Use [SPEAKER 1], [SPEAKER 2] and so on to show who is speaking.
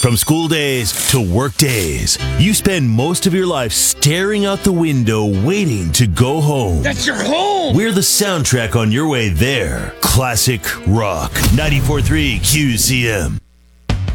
[SPEAKER 1] From school days to work days, you spend most of your life staring out the window waiting to go home.
[SPEAKER 2] That's your home!
[SPEAKER 1] We're the soundtrack on your way there. Classic Rock 94.3 QCM.